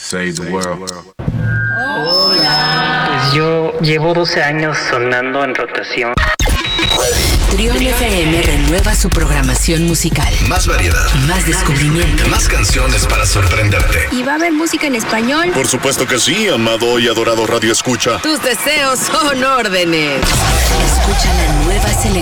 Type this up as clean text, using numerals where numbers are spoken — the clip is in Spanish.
Save the world. Pues yo llevo 12 años sonando en rotación. Trión FM renueva su programación musical. Más variedad. Más descubrimiento. Más canciones para sorprenderte. ¿Y va a haber música en español? Por supuesto que sí, amado y adorado Radio Escucha. Tus deseos son órdenes. Escucha la nueva selección.